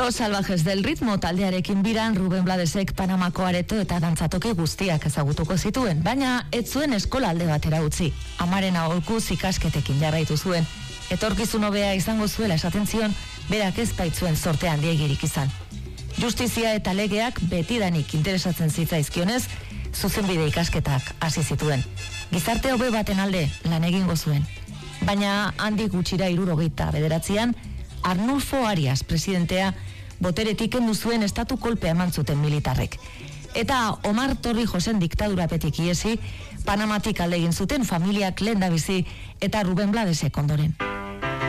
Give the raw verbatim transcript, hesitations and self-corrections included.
Los Salvajes del Ritmo taldearekin biran Ruben Bladesek Panamako areto eta dantzatoki guztiak ezagutuko zituen, baina ez zuen eskola alde batera utzi. Amaren aholkuz ikasketekin jarraitu zuen. Etorkizun hobea izango zuela esaten zion, berak ez baitzuen zorte handiegirik izan. Justizia eta legeak betidanik interesatzen zitzaizkionez, zuzenbide ikasketak hasi zituen. Gizarte hobe baten alde lan egingo zuen. Baina handik gutxira hirurogeita bederatzian, Arnulfo Arias presidentea boteretik kendu zuen estatu kolpea eman zuten militarrek. Eta Omar Torrijosen diktadurapetik iesi, Panamatik alde egin zuten familiak lehendabizi eta Ruben Bladesek ondoren.